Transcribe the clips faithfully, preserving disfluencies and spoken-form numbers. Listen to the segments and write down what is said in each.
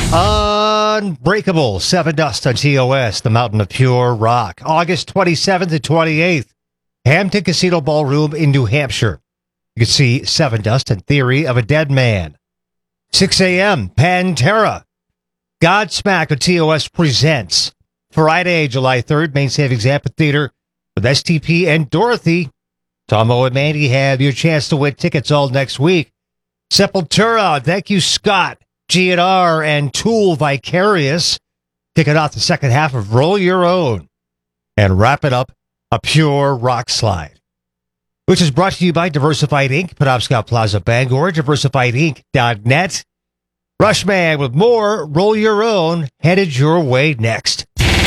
Unbreakable, Seven Dust on T O S, the Mountain of Pure Rock. August twenty-seventh and twenty-eighth, Hampton Casino Ballroom in New Hampshire. You can see Seven Dust and Theory of a Dead Man. six a.m., Pantera. Godsmack on T O S presents Friday, July third, Main Savings Amphitheater with S T P and Dorothy. Tomo and Mandy have your chance to win tickets all next week. Sepultura, Thank You, Scott, G N R, and Tool Vicarious. Kicking off the second half of Roll Your Own. And wrap it up, a pure rock slide. Which is brought to you by Diversified Incorporated, Penobscot Plaza, Bangor, diversified inc dot net. Rushman with more Roll Your Own headed your way next.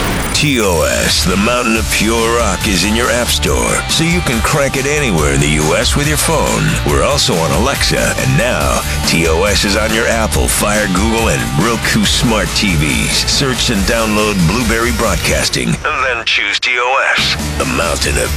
T O S, the Mountain of Pure Rock, is in your app store, so you can crank it anywhere in the U S with your phone. We're also on Alexa, and now T O S is on your Apple, Fire, Google, and Roku smart T Vs. Search and download Blueberry Broadcasting, and then choose T O S, the Mountain of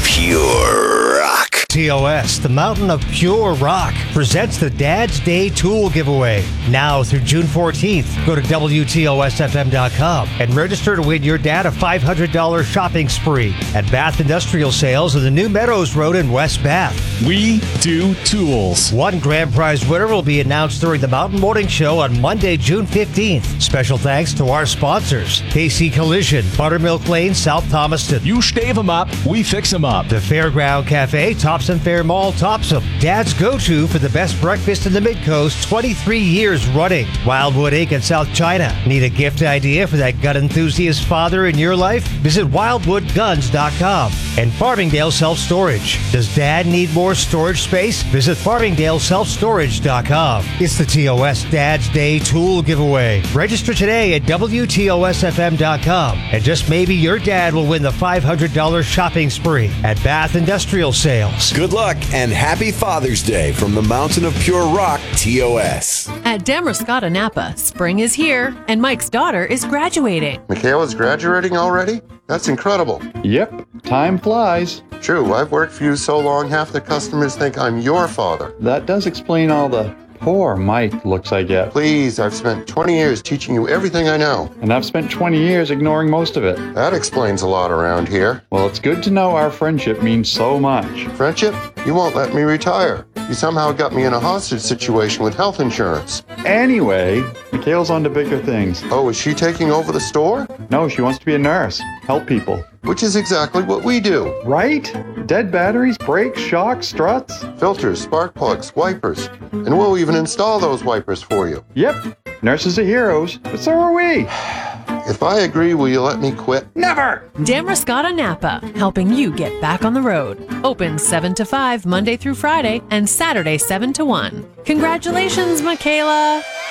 Pure Rock. T O S, the Mountain of Pure Rock, presents the Dad's Day Tool giveaway. Now through June fourteenth, go to W T O S F M dot com and register to win your dad a five hundred dollars shopping spree at Bath Industrial Sales on the New Meadows Road in West Bath. We do tools. One grand prize winner will be announced during the Mountain Morning Show on Monday, June fifteenth. Special thanks to our sponsors, K C Collision, Buttermilk Lane, South Thomaston. You stave them up, we fix them up. The Fairground Cafe, Thompson Fair Mall, Topsom. Dad's go-to for the best breakfast in the Mid-Coast, twenty-three years running. Wildwood Incorporated in South China. Need a gift idea for that gun enthusiast father in your life? Visit wildwood guns dot com. And Farmingdale Self-Storage. Does Dad need more storage space? Visit farmingdale self storage dot com. It's the T O S Dad's Day Tool Giveaway. Register today at W T O S F M dot com. And just maybe your dad will win the five hundred dollars shopping spree at Bath Industrial Sales. Good luck and happy Father's Day from the Mountain of Pure Rock, T O S. At Damascotta Napa, spring is here, and Mike's daughter is graduating. Michaela's graduating already? That's incredible. Yep, time flies. True, I've worked for you so long, half the customers think I'm your father. That does explain all the poor Mike looks I get. Please, I've spent twenty years teaching you everything I know. And I've spent twenty years ignoring most of it. That explains a lot around here. Well, it's good to know our friendship means so much. Friendship? You won't let me retire. You somehow got me in a hostage situation with health insurance. Anyway, Mikhail's on to bigger things. Oh, is she taking over the store? No, she wants to be a nurse. Help people. Which is exactly what we do. Right? Dead batteries, brakes, shocks, struts. Filters, spark plugs, wipers. And we'll even install those wipers for you. Yep. Nurses are heroes, but so are we. If I agree, will you let me quit? Never! Damascotta Napa, helping you get back on the road. Open seven to five Monday through Friday and Saturday seven to one. Congratulations, Michaela!